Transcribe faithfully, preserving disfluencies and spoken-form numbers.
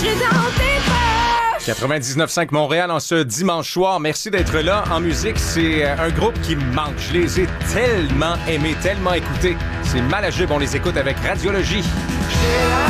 cracherai dans tes poches. quatre-vingt-dix-neuf virgule cinq Montréal en ce dimanche soir. Merci d'être là. En musique, c'est un groupe qui me manque. Je les ai tellement aimés, tellement écoutés. C'est Malajube, on les écoute avec Radiologie. J'ai la